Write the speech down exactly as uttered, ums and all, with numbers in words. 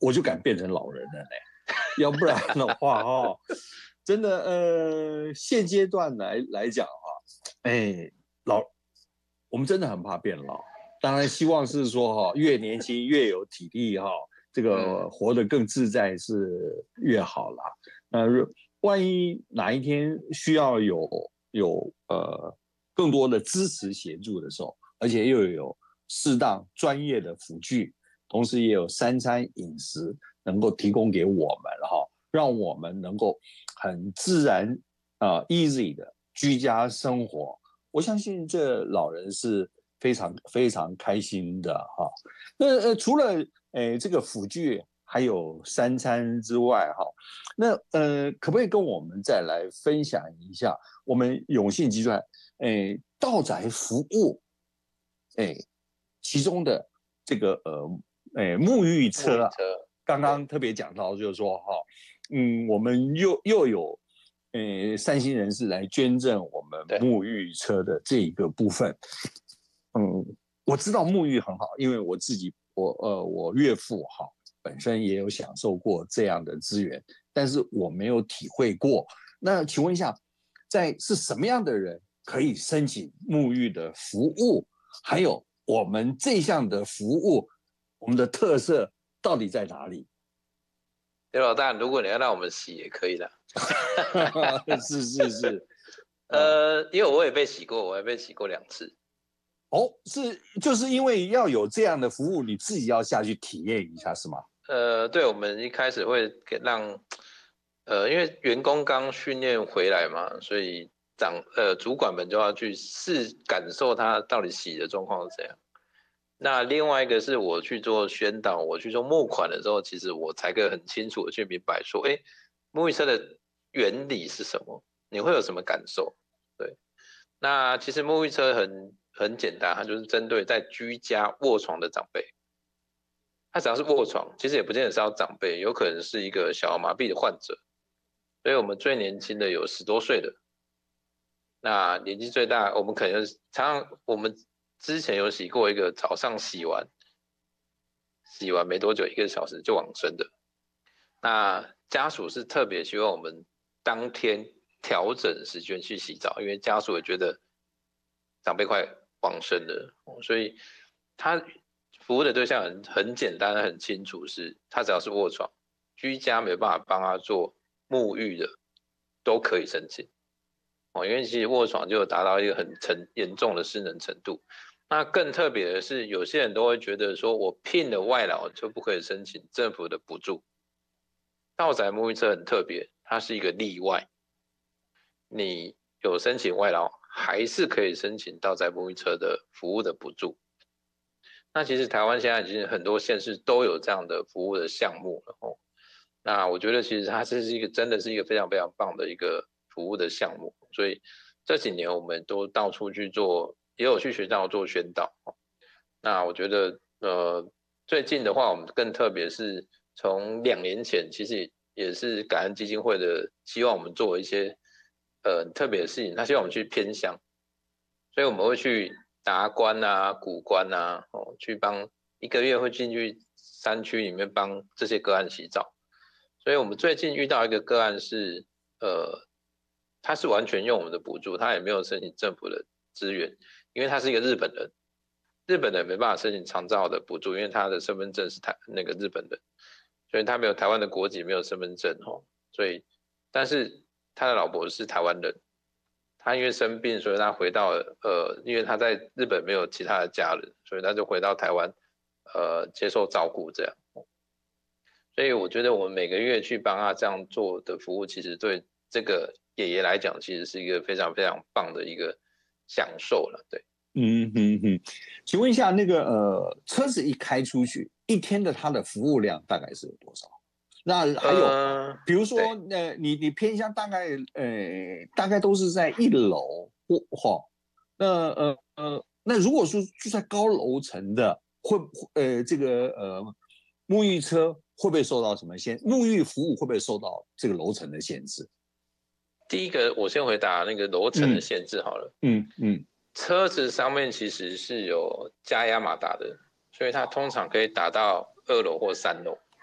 我就敢变成老人了呢。要不然的话哈，真的呃，现阶段来来讲哈，哎，老我们真的很怕变老。当然希望是说哈，越年轻越有体力哈，这个活得更自在是越好啦。那万一哪一天需要有有呃更多的支持协助的时候，而且又有适当专业的辅具，同时也有三餐饮食能够提供给我们哈，让我们能够很自然啊、呃、easy 的居家生活。我相信这老人是非常非常开心的哈。那呃除了呃这个辅具还有三餐之外哈，那呃可不可以跟我们再来分享一下我们永信集团诶到宅服务诶其中的这个呃诶沐浴车啊，刚刚特别讲到就是说哈，嗯，我们又又有呃善心人士来捐赠我们沐浴车的这一个部分。嗯，我知道沐浴很好，因为我自己我呃我岳父哈本身也有享受过这样的资源，但是我没有体会过。那请问一下，在是什么样的人可以申请沐浴的服务？还有我们这项的服务，我们的特色到底在哪里？ 刘老大，如果你要让我们洗也可以的。 是是是， 呃，因为我也被洗过，我也被洗过两次。 哦，是就是因为要有这样的服务，你自己要下去体验一下，是吗？ 呃，对，我们一开始会给让，呃，因为员工刚训练回来嘛，所以长呃主管们就要去试感受他到底洗的状况是怎样。那另外一个是我去做宣导，我去做募款的时候，其实我才可以很清楚的去明白说，哎，沐浴车的原理是什么，你会有什么感受？对，那其实沐浴车很很简单，它就是针对在居家卧床的长辈。他只要是卧床，其实也不见得是要长辈，有可能是一个小儿麻痹的患者。所以我们最年轻的有十多岁的，那年纪最大，我们可能常常我们之前有洗过一个早上洗完，洗完没多久一个小时就往生的。那家属是特别希望我们当天调整时间去洗澡，因为家属也觉得长辈快往生了，所以他服务的对象很很简单很清楚，是他只要是卧床，居家没办法帮他做沐浴的，都可以申请。哦，因为其实卧床就有达到一个很沉严重的失能程度。那更特别的是，有些人都会觉得说，我聘了外劳就不可以申请政府的补助。到宅沐浴车很特别，它是一个例外。你有申请外劳，还是可以申请到宅沐浴车的服务的补助。那其实台湾现在已经很多县市都有这样的服务的项目了哦。那我觉得其实它这是一个真的是一个非常非常棒的一个服务的项目，所以这几年我们都到处去做，也有去学校做宣导。那我觉得呃最近的话，我们更特别是从两年前，其实也是感恩基金会的希望我们做一些呃特别的事情，他希望我们去偏乡，所以我们会去达官啊、古关啊，哦，去帮一个月会进去山区里面帮这些个案洗澡。所以我们最近遇到一个个案是，呃，他是完全用我们的补助，他也没有申请政府的资源，因为他是一个日本人，日本人没办法申请长照的补助，因为他的身份证是台那个日本人，所以他没有台湾的国籍，没有身份证哦，所以但是他的老婆是台湾人。他因为生病，所以他回到呃，因为他在日本没有其他的家人，所以他就回到台湾，呃，接受照顾这样。所以我觉得我们每个月去帮他这样做的服务，其实对这个爷爷来讲，其实是一个非常非常棒的一个享受了。对， 嗯哼哼，请问一下，那个呃，车子一开出去，一天的它的服务量大概是有多少？那还有，呃、比如说，呃，你你偏乡大概呃大概都是在一楼或哈，那呃呃，那如果说住在高楼层的，会呃这个呃沐浴车会不会受到什么限？沐浴服务会不会受到这个楼层的限制？ 第一个，我先回答那个楼层的限制好了。 嗯嗯，嗯车子上面其实是有加压马达的，所以它通常可以达到二楼或三楼。